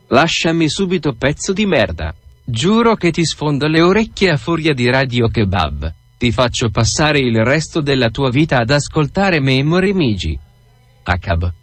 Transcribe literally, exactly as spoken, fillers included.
Lasciami subito, pezzo di merda. Giuro che ti sfondo le orecchie a furia di radio kebab. Ti faccio passare il resto della tua vita ad ascoltare Memory Migi. Akab.